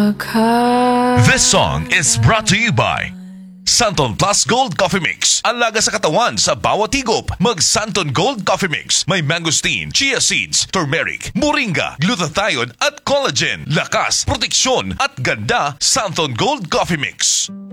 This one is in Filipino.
This song is brought to you by Santon Plus Gold Coffee Mix. Ang laga sa katawan sa bawat higop. Mag Santon Gold Coffee Mix. May mangosteen, chia seeds, turmeric, moringa, glutathione at collagen. Lakas, proteksyon at ganda. Santon Gold Coffee Mix.